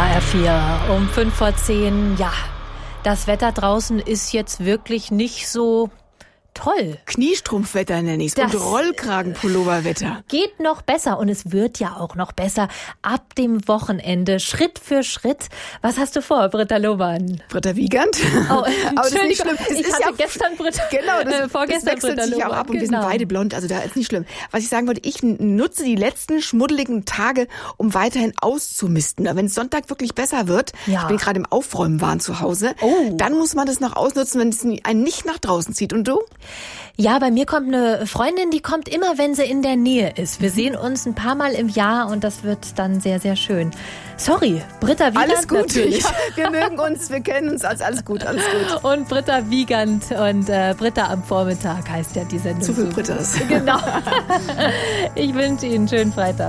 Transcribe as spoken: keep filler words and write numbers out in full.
R vier um fünf vor zehn. Ja, das Wetter draußen ist jetzt wirklich nicht so toll. Kniestrumpfwetter nenne ich es und Rollkragenpulloverwetter. Geht noch besser und es wird ja auch noch besser ab dem Wochenende, Schritt für Schritt. Was hast du vor, Britta Lohmann? Britta Wiegand. Oh, aber das ist nicht schlimm. Es ich ist hatte ja gestern Britta, genau, das, äh, vorgestern das wechselt Britta sich Lohmann. auch ab und genau. wir sind beide blond, also da ist nicht schlimm. Was ich sagen wollte, ich nutze die letzten schmuddeligen Tage, um weiterhin auszumisten. Wenn es Sonntag wirklich besser wird, ja. ich bin gerade im Aufräumen zu Hause, oh. dann muss man das noch ausnutzen, wenn es einen nicht nach draußen zieht. Und du? Ja, bei mir kommt eine Freundin, die kommt immer, wenn sie in der Nähe ist. Wir sehen uns ein paar Mal im Jahr und das wird dann sehr, sehr schön. Sorry, Britta Wiegand. Alles gut, natürlich. Ja, wir mögen uns, wir kennen uns, als alles gut, alles gut. Und Britta Wiegand und äh, Britta am Vormittag heißt ja die Sendung. Zu viel Brittas. Genau. Ich wünsche Ihnen einen schönen Freitag.